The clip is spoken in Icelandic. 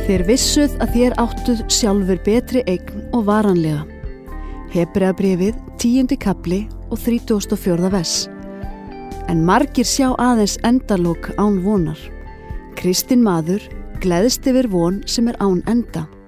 Þér vissuð að þér áttuð sjálfur betri eign og varanlega. Hebreabréfið 10. kapli og 34. vers. En margir sjá aðeins endalok án vonar. Kristinn maður gleðst yfir von sem án enda.